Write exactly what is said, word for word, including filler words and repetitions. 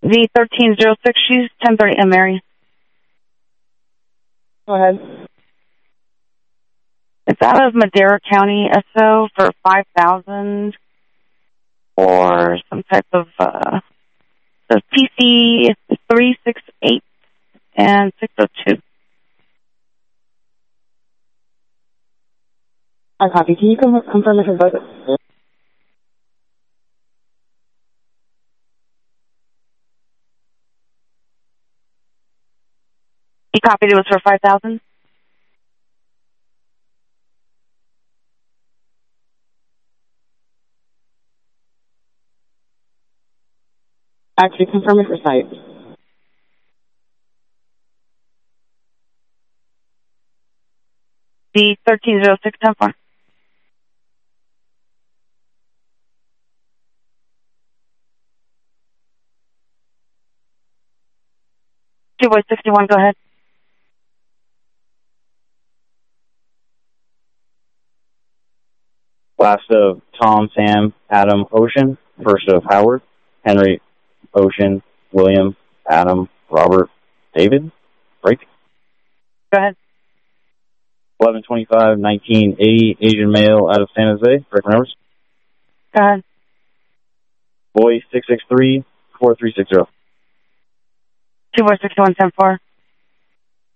The thirteen oh six, she's ten thirty M Mary. Go ahead. It's out of Madera County, S O, for five thousand or some type of, uh, so P C three six eight and six oh two. I copy. Can you com- confirm if it's both? You copied it was for five thousand? Actually, confirm it for site. The thirteen oh six ten four. Two boy sixty-one, go ahead. Last of Tom, Sam, Adam, Ocean. First of Howard, Henry, Ocean, William, Adam, Robert, David. Break. Go ahead. eleven twenty-five nineteen eighty, Asian male out of San Jose. Break numbers. Go ahead. Boy six six three four three six zero. Two boy sixty-one ten four.